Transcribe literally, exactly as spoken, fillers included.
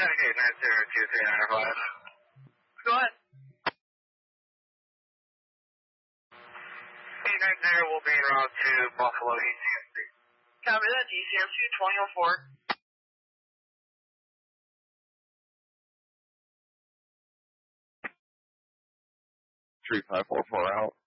eight nine zero two three nine five. Go ahead. eight nine zero will be en route to Buffalo E C M C. Copy that, E C M C twenty oh four. three five four four out.